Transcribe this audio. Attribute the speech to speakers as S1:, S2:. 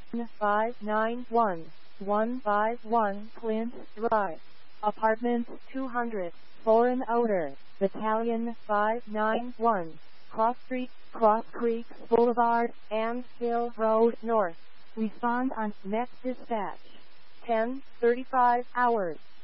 S1: 591151 Clint Drive, Apartment 200, Foreign Odor, Battalion 591, Cross Street, Cross Creek Boulevard, and Hill Road North. Respond on next dispatch. 10:35 hours.